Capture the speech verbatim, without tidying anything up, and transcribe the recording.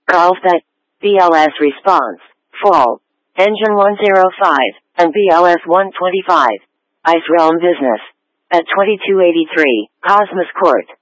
Carlsbad, B L S response, fall, engine one oh five, and B L S one twenty-five, Ice Realm business, at twenty-two eighty-three, Cosmos Court.